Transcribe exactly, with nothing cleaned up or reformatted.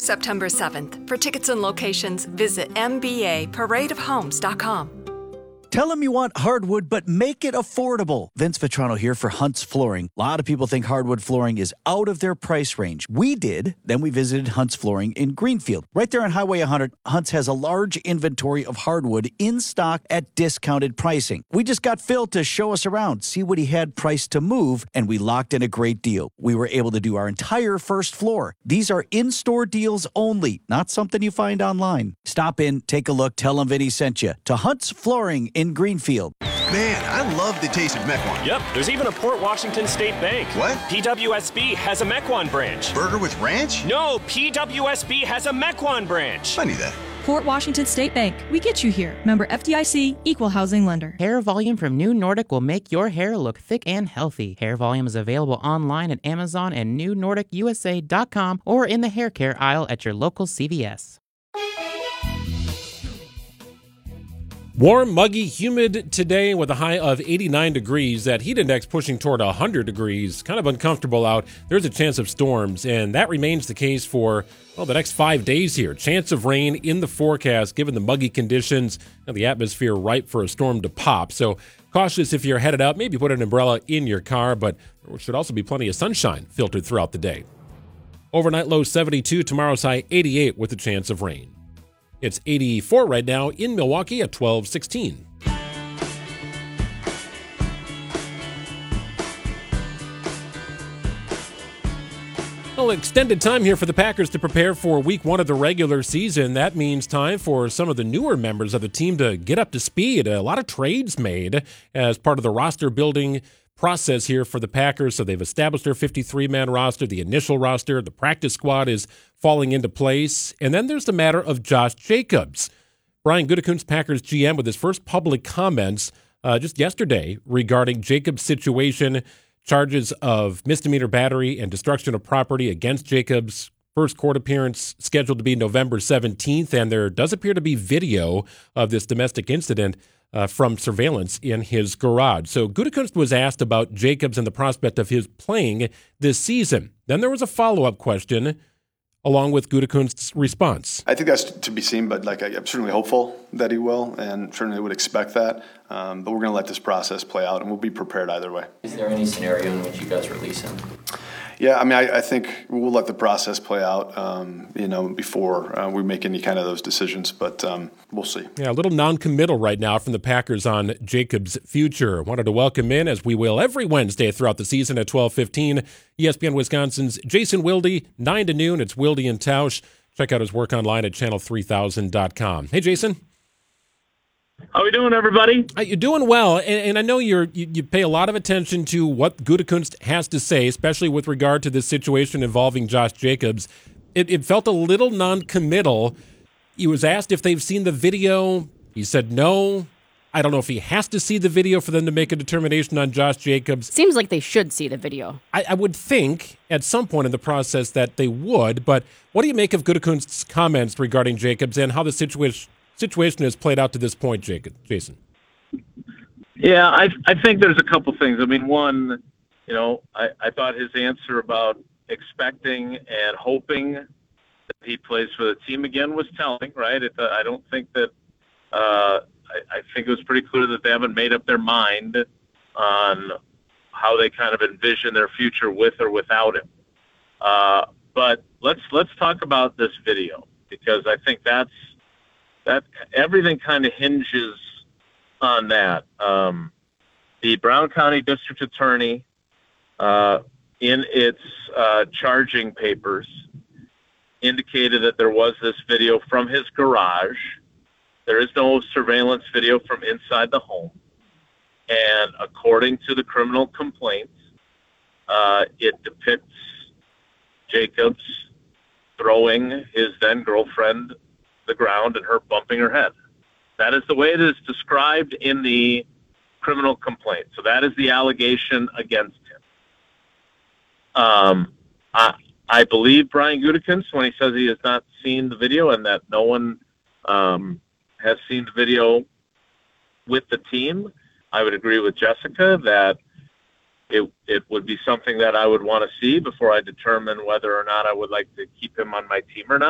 September seventh. For tickets and locations, visit m b a parade of homes dot com. Tell them you want hardwood, but make it affordable. Vince Vitrano here for Hunt's Flooring. A lot of people think hardwood flooring is out of their price range. We did. Then we visited Hunt's Flooring in Greenfield. Right there on Highway one hundred, Hunt's has a large inventory of hardwood in stock at discounted pricing. We just got Phil to show us around, see what he had priced to move, and we locked in a great deal. We were able to do our entire first floor. These are in-store deals only, not something you find online. Stop in, take a look, tell them Vinny sent you to Hunt's Flooring in Greenfield. Man, I love the taste of Mequon. Yep, there's even a Port Washington State Bank. What? P W S B has a Mequon branch. Burger with ranch? No, P W S B has a Mequon branch. I knew that. Port Washington State Bank. We get you here. Member F D I C, Equal Housing Lender. Hair Volume from New Nordic will make your hair look thick and healthy. Hair Volume is available online at Amazon and new nordic u s a dot com or in the hair care aisle at your local C V S. Warm, muggy, humid today with a high of eighty-nine degrees. That heat index pushing toward one hundred degrees. Kind of uncomfortable out. There's a chance of storms, and that remains the case for, well, the next five days here. Chance of rain in the forecast, given the muggy conditions and the atmosphere ripe for a storm to pop. So cautious if you're headed out. Maybe put an umbrella in your car, but there should also be plenty of sunshine filtered throughout the day. Overnight low seventy-two, tomorrow's high eighty-eight with a chance of rain. It's eighty-four right now in Milwaukee at twelve sixteen. Well, extended time here for the Packers to prepare for week one of the regular season. That means time for some of the newer members of the team to get up to speed. A lot of trades made as part of the roster building process here for the Packers. So they've established their fifty-three man roster, the initial roster. The practice squad is falling into place. And then there's the matter of Josh Jacobs. Brian Gutekunst, Packers G M, with his first public comments uh, just yesterday regarding Jacobs' situation, charges of misdemeanor battery and destruction of property against Jacobs. First court appearance scheduled to be November seventeenth, and there does appear to be video of this domestic incident Uh, from surveillance in his garage. So Gutekunst was asked about Jacobs and the prospect of his playing this season. Then there was a follow-up question along with Gutekunst's response. I think that's to be seen, but like I'm certainly hopeful that he will, and certainly would expect that. Um, but we're going to let this process play out, and we'll be prepared either way. Is there any scenario in which you guys release him? Yeah, I mean, I, I think we'll let the process play out, um, you know, before uh, we make any kind of those decisions, but um, we'll see. Yeah, a little non-committal right now from the Packers on Jacobs' future. Wanted to welcome in, as we will every Wednesday throughout the season at twelve fifteen, E S P N Wisconsin's Jason Wilde, nine to noon. It's Wilde and Tausch. Check out his work online at channel three thousand dot com. Hey, Jason. How we doing, everybody? Uh, you're doing well, and, and I know you're you, you pay a lot of attention to what Gutekunst has to say, especially with regard to this situation involving Josh Jacobs. It, it felt a little non-committal. He was asked if they've seen the video. He said no. I don't know if he has to see the video for them to make a determination on Josh Jacobs. Seems like they should see the video. I, I would think at some point in the process that they would, but what do you make of Gutekunst's comments regarding Jacobs and how the situation situation has played out to this point, Jacob, Jason? Yeah, I I think there's a couple things. I mean, one, you know, I, I thought his answer about expecting and hoping that he plays for the team again was telling, right? It, uh, I don't think that uh, I, I think it was pretty clear that they haven't made up their mind on how they kind of envision their future with or without him. Uh, but let's let's talk about this video, because I think that's that everything kind of hinges on that. Um, the Brown County District Attorney, uh, in its uh, charging papers, indicated that there was this video from his garage. There is no surveillance video from inside the home. And according to the criminal complaints, uh, it depicts Jacobs throwing his then-girlfriend the ground and her bumping her head. That is the way it is described in the criminal complaint. So that is the allegation against him. Um, I, I believe Brian Gutekunst when he says he has not seen the video and that no one um, has seen the video with the team. I would agree with Jessica that it it would be something that I would want to see before I determine whether or not I would like to keep him on my team or not.